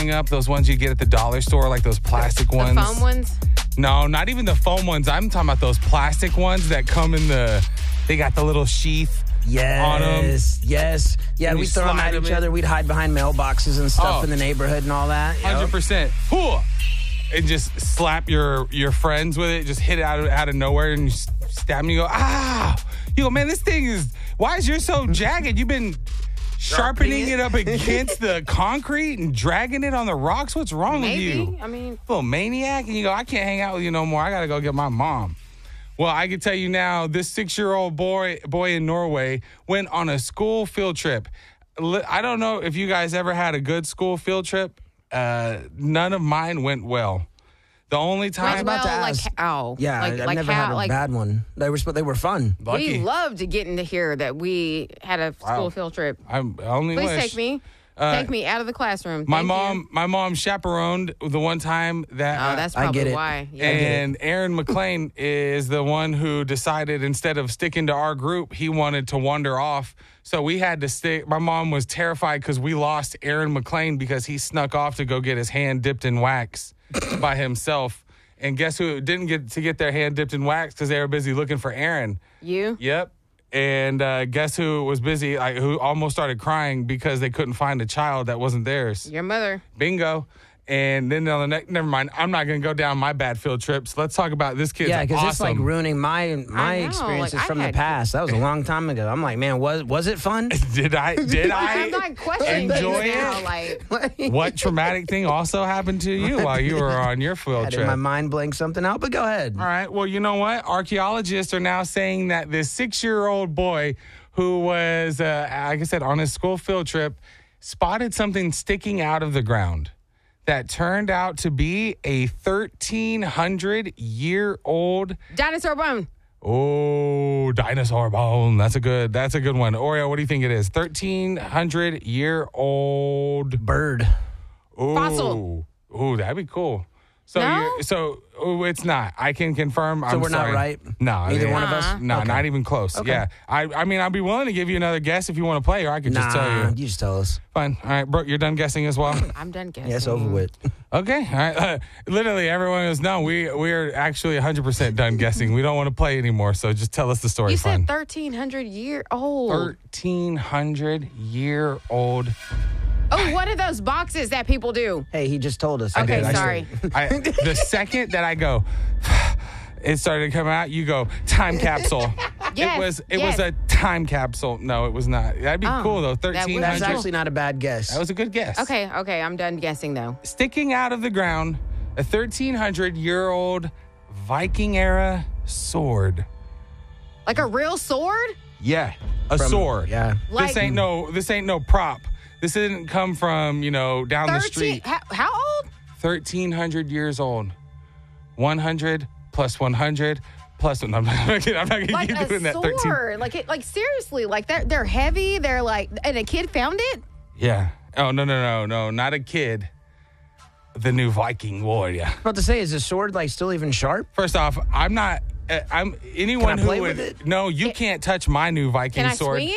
growing up, those ones you get at the dollar store, like those plastic ones. The foam ones? No, not even the foam ones. I'm talking about those plastic ones that come in they got the little sheath on them. Yes. Yeah, And we'd you throw them slide at them each in. other. We'd hide behind mailboxes and stuff in the neighborhood and all that. 100%. Hoo! And just slap your friends with it. Just hit it out of nowhere and you stab them. You go, ah! You go, man, this thing is, why is yours so jagged? You've been sharpening it up against the concrete and dragging it on the rocks. What's wrong with you? I mean, Little maniac. And you go, I can't hang out with you no more. I got to go get my mom. Well, I can tell you now, this 6-year-old boy in Norway went on a school field trip. I don't know if you guys ever had a good school field trip. None of mine went well. The only time like how? Yeah, like, I've like never how, had a bad one. They were fun. Lucky. We loved to get into here that we had a school field trip. I only Please wish. take me. Take me out of the classroom. My Thank you. mom chaperoned the one time that. Oh, that's probably get it. why. Yeah. And Aaron McLean is the one who decided instead of sticking to our group, he wanted to wander off. So we had to stick. My mom was terrified because we lost Aaron McLean because he snuck off to go get his hand dipped in wax by himself. And guess who didn't get their hand dipped in wax because they were busy looking for Aaron? You? Yep. And guess who was busy, who almost started crying because they couldn't find a child that wasn't theirs? Your mother. Bingo. And then on the next, never mind. I'm not going to go down my bad field trips. Let's talk about this kid's Yeah, because awesome. it's like ruining my experiences like, from I the had- past. That was a long time ago. I'm like, man, was it fun? Did I I'm not questioning enjoy things now. it? Like, What traumatic thing also happened to you while you were on your field Had trip? in my mind blank something out, but go ahead. All right. Well, you know what? Archaeologists are now saying that this 6-year-old boy who was, like I said, on his school field trip, spotted something sticking out of the ground that turned out to be a 1,300-year-old dinosaur bone. Oh, dinosaur bone. That's a good one. Oreo, what do you think it is? 1,300-year-old Bird. Ooh. Fossil. Ooh, that'd be cool. So No? It's not. I can confirm. So I'm we're sorry. not right? No, Neither one of us? No, Okay. not even close. Okay. Yeah, I mean, I'd be willing to give you another guess if you want to play, or I could just tell you. You just tell us. Fine. All right, Brooke, you're done guessing as well. I'm done guessing. Yes, over with. Okay. All right. Literally, everyone goes, no, we're actually 100% done guessing. We don't want to play anymore. So just tell us the story. You Fine. said 1,300-year-old. 1,300-year-old. Oh, what are those boxes that people do? Hey, he just told us. Okay, did. I sorry. The second that I go, it started to come out. You go time capsule. Yes, It was a time capsule. No, it was not. That'd be cool though. that would be 1,300. That's actually not a bad guess. That was a good guess. Okay, I'm done guessing though. Sticking out of the ground, a 1,300-year-old Viking era sword. Like a real sword? Yeah, a sword. Yeah. This ain't no prop. This didn't come from down the street. How old? 1,300 years old. 100 plus 100 plus. I'm not going to Like keep a doing that. sword. Like seriously, like they're heavy. They're like, and a kid found it? Yeah. Oh, no, not a kid. The new Viking warrior. I was about to say, is the sword still even sharp? First off, I'm not. I'm anyone Can I who play would. with it? No, you can't touch my new Viking Can I sword. swing it?